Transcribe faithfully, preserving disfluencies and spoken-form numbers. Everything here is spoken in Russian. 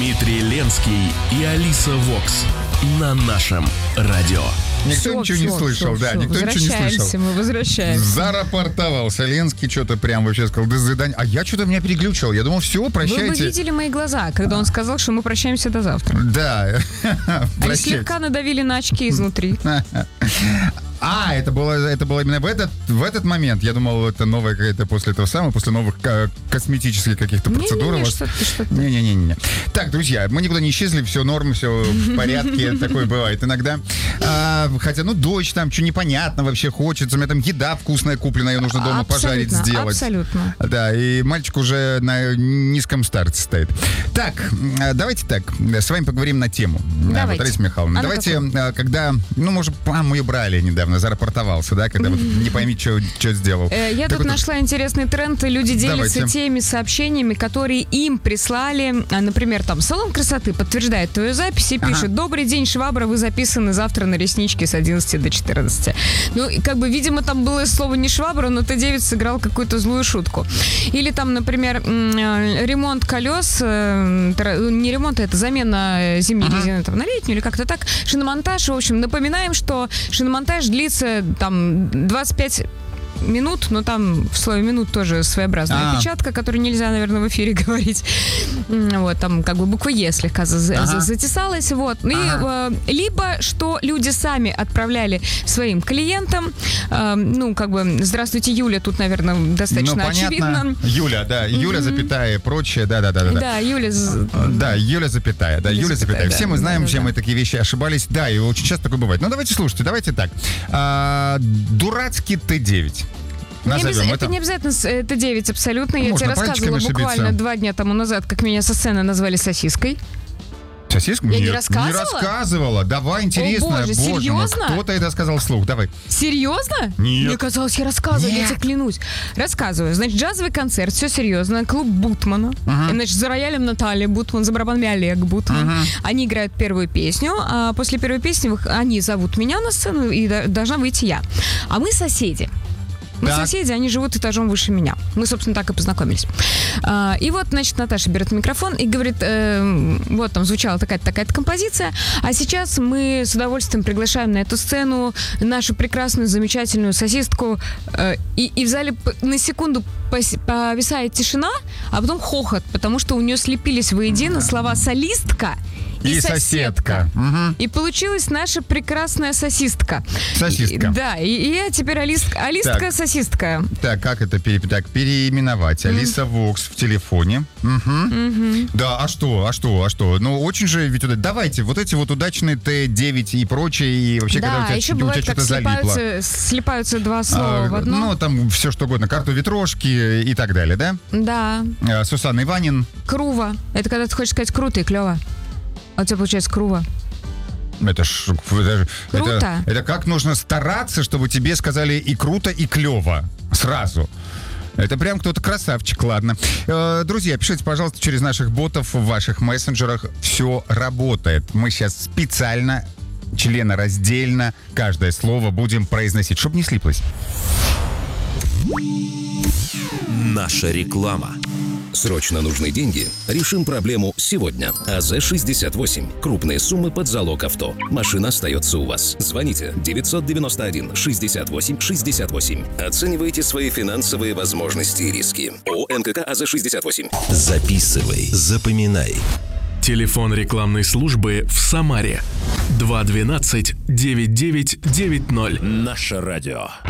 Дмитрий Ленский и Алиса Вокс на нашем радио. Никто Все, ничего все, не слышал, все, да, все. никто ничего не Возвращаемся, слышал. мы возвращаемся. Зарапортовался Ленский, что-то прям вообще сказал, до свидания. А я что-то меня переглючил. Я думал, все, прощайте. Вы бы видели мои глаза, когда он сказал, что мы прощаемся до завтра. Да. Они слегка надавили на очки изнутри. А, это было, это было именно в этот, в этот момент. Я думал, это новая какая-то после этого самого, после новых ко- косметических каких-то процедур. Не-не-не, у вас... что-то, что-то. Не-не-не. Так, друзья, мы никуда не исчезли, все норм, все в порядке. Такое бывает иногда. А, хотя, ну, дочь там, что непонятно вообще хочется. У меня там еда вкусная куплена, ее нужно дома Абсолютно, пожарить, сделать. Абсолютно. Да, и мальчик уже на низком старте стоит. Так, давайте так, с вами поговорим на тему. Давайте. Вот, Алиса Михайловна, А давайте, какую? когда, ну, может, а, мы ее брали недавно, зарапортовался, да, когда вот не пойми, что сделал. Э, Я Так тут вот, нашла интересный тренд, и люди делятся Давайте. теми сообщениями, которые им прислали. А, Например, там, салон красоты подтверждает твою запись и Ага. пишет: «Добрый день, Швабра, вы записаны завтра на реснички с одиннадцати до четырнадцати». Ну, и как бы, видимо, там было слово не Швабра, но Т девять сыграл какую-то злую шутку. Или там, например, м, э, ремонт колес, э, тра- не ремонт, а это замена э, зимней Ага. резины там, на летнюю или как-то так. Шиномонтаж, в общем, напоминаем, что шиномонтаж длится там двадцать пять минут, но там в слове минут тоже своеобразная А. опечатка, которую нельзя, наверное, в эфире говорить. М, Вот, там как бы буква Е слегка за- за- Ага. затесалась. Вот. И, Ага. э, либо, что люди сами отправляли своим клиентам. Э, ну, как бы, здравствуйте, Юля, тут, наверное, достаточно ну, понятно. очевидно. Юля, да, Юля, запятая и прочее, да-да-да. Да, Юля... з- Да, Юля запятая, да, Юля Юля запятая. запятая, Все да, мы знаем, да, все да. мы такие вещи ошибались. Да, и очень часто такое бывает. Ну, давайте, слушайте, давайте так. А, дурацкий Т девять. Не обяз- Назовем это не обязательно с- Т девять абсолютно. Я Можно тебе рассказывала пальчиками буквально ошибиться. два дня тому назад, как меня со сцены назвали сосиской. Сосиску? Я не Нет, рассказывала? Не рассказывала. Давай, интересно. боже, ну серьезно? кто-то это сказал вслух. Давай. Серьезно? Нет. Мне казалось, я рассказываю, я Нет. тебе клянусь. Рассказываю. Значит, джазовый концерт, все серьезно. Клуб Бутмана. Ага. И, значит, за роялем Наталья Бутман, за барабанами Олег Бутман. Ага. Они играют первую песню, а после первой песни вы- они зовут меня на сцену, и до- должна выйти я. А мы соседи. Мы Так. соседи, они живут этажом выше меня. Мы, собственно, так и познакомились. А, и вот, значит, Наташа берет микрофон и говорит, э, вот там звучала такая-то такая-то композиция, а сейчас мы с удовольствием приглашаем на эту сцену нашу прекрасную, замечательную сосистку. Э, и, и в зале п- на секунду пос- повисает тишина, а потом хохот, потому что у нее слепились воедино слова «солистка» и, И соседка. Мгм. И получилась наша прекрасная сосистка. Сосистка. И- да, и, и я теперь Алиска, Алистка, сосистка. Так, как это пере- так, переименовать? Алиса Вокс в телефоне. Мгм. Да, а что, а что, а что? Ну, очень же ведь... уда- Давайте, вот эти вот удачные Т девять и прочее, и вообще, когда у Да, тебя, еще у тебя бывает, как что-то залипло. слипаются, слипаются два слова А, в одно. Ну, там все что угодно. Карту ветрошки и так далее, да? Да, А, Сусанна Иванин. круво. Это когда ты хочешь сказать круто и клево. А у тебя получается круво. Это ж... Это, ж- Круто. это, это как нужно стараться, чтобы тебе сказали и круто, и клево. Сразу. Это прям кто-то красавчик, ладно. Э, друзья, пишите, пожалуйста, через наших ботов в ваших мессенджерах. Все работает. Мы сейчас специально, членораздельно, каждое слово будем произносить, чтобы не слиплось. Наша реклама. Срочно нужны деньги? Решим проблему сегодня. АЗ шестьдесят восемь. Крупные суммы под залог авто. Машина остается у вас. Звоните девятьсот девяносто один шестьдесят восемь шестьдесят восемь. Оценивайте свои финансовые возможности и риски. ООО НКК АЗ шестьдесят восемь. Записывай, запоминай. Телефон рекламной службы в Самаре. два двенадцать девять девять девять ноль. Наше радио.